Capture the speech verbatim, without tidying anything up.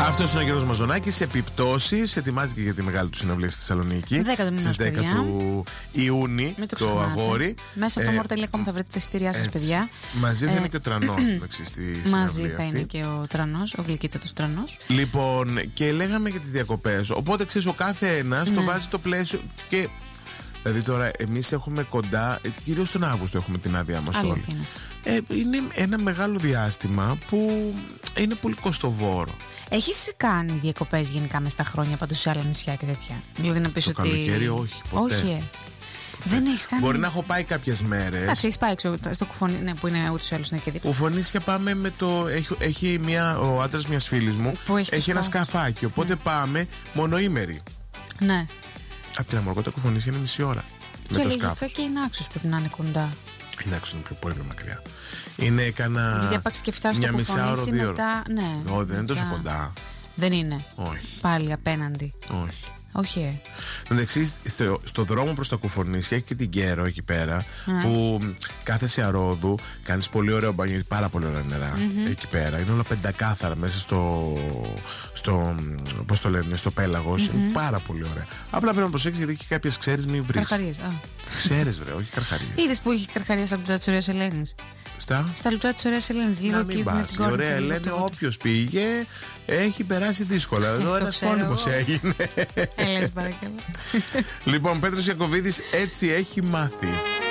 Αυτός είναι ο Γιώργος Μαζονάκης. Επιπτώσεις, ετοιμάζει για τη μεγάλη του συναυλία στη Θεσσαλονίκη. Στις δέκα του Ιούνιου το, το αγόρι. Μέσα από το more τελεία com θα βρείτε τα εισιτήριά σας, παιδιά. Μαζί θα ε, είναι και ο Τρανός. Μαζί θα είναι και ο Τρανός, ο γλυκύτατος Τρανός. Λοιπόν, και λέγαμε για τις διακοπές. Οπότε ξέρεις, ο κάθε ένας ναι. το βάζει το πλαίσιο και. Δηλαδή τώρα εμείς έχουμε κοντά, κυρίως τον Αύγουστο έχουμε την άδειά μας όλοι. Είναι. Ε, είναι ένα μεγάλο διάστημα που είναι πολύ κοστοβόρο. Έχεις κάνει διακοπές γενικά μες στα χρόνια παντού σε άλλα νησιά και τέτοια? Δηλαδή να πεις το ότι. Καλοκαίρι όχι, ποτέ. Όχι, ε. Δεν έχεις κάνει. Μπορεί να έχω πάει κάποιες μέρες. Εντάξει, έχεις πάει έξω στο Κουφονίσια, ναι, που είναι ούτως ή άλλως είναι και δίπλα. Κουφονίσια πάμε με το. Έχει, έχει μια, ο άντρας μιας φίλης μου που έχει, έχει ένα σκαφάκι. Οπότε ναι. πάμε μονοήμερη. Ναι. Από την Αμοργότα Κουφονίσια είναι μισή ώρα. Και λογικά και η Νάξος πρέπει να είναι κοντά. Η Νάξος είναι πολύ πιο μακριά. Είναι κανένα. Γιατί απάξει και φτάσει στο Κουφονίσι μετά. Ναι. Όχι, δεν είναι τόσο κοντά. Δεν είναι. Όχι. Πάλι απέναντι. Όχι. Όχι, ε. Εντάξει, στο, στο δρόμο προς τα Κουφονίσια έχει και την Κέρο εκεί πέρα. Mm. Που κάθεσαι αρόδου, κάνεις πολύ ωραίο μπάνιο, πάρα πολύ ωραία νερά mm-hmm. εκεί πέρα. Είναι όλα πεντακάθαρα μέσα στο. στο πώς το λένε, στο πέλαγος. Mm-hmm. Είναι πάρα πολύ ωραία. Απλά πρέπει να προσέξεις γιατί έχει κάποιες ξέρεις, μην βρεις. Καρχαρίες. Ξέρεις, βρε, όχι καρχαρίες. Είδες που είχε καρχαρίες στα λεπτά της ωραίας Ελένης? Στα, στα λεπτά της ωραίας Ελένης. Λίγο εκεί με την κόρη. Η ωραία Ελένη, όποιος πήγε, έχει περάσει δύσκολα. Εδώ ένας κόλυμος έγινε. Έλα, παρακαλώ. Λοιπόν, Πέτρος Ιακωβίδης έτσι έχει μάθει.